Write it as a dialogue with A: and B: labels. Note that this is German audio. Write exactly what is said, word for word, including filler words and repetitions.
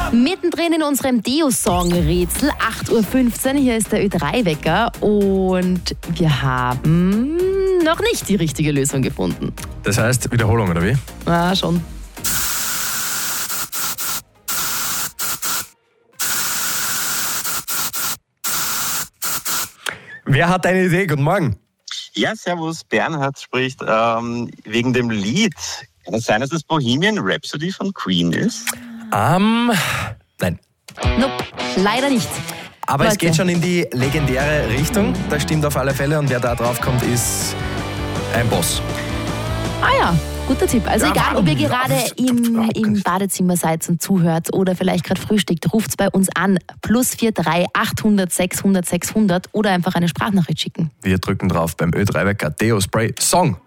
A: Mittendrin in unserem Deo-Song-Rätsel, acht Uhr fünfzehn, hier ist der Ö drei Wecker und wir haben noch nicht die richtige Lösung gefunden.
B: Das heißt Wiederholung, oder wie?
A: Ja, schon.
B: Wer hat eine Idee? Guten Morgen.
C: Ja, servus, Bernhard spricht ähm, wegen dem Lied. Kann es sein, dass es Bohemian Rhapsody von Queen ist?
B: Ähm, nein.
A: Nope, leider nicht.
B: Aber
A: Leute.
B: Es geht schon in die legendäre Richtung. Das stimmt auf alle Fälle. Und wer da drauf kommt, ist ein Boss.
A: Ah ja, guter Tipp. Also
B: Ja,
A: egal, ob ihr gerade im, im
B: nicht.
A: Badezimmer seid und zuhört oder vielleicht gerade frühstückt, ruft's bei uns an. Plus vier drei achthundert sechshundert sechshundert oder einfach eine Sprachnachricht schicken.
B: Wir drücken drauf beim Ö drei Wecker Deo Spray Song.